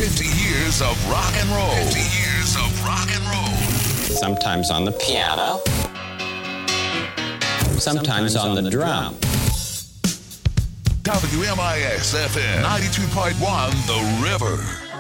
50 years of rock and roll. 50 years of rock and roll. Sometimes on the piano. Sometimes on the drum. WMIX FM 92.1 The River.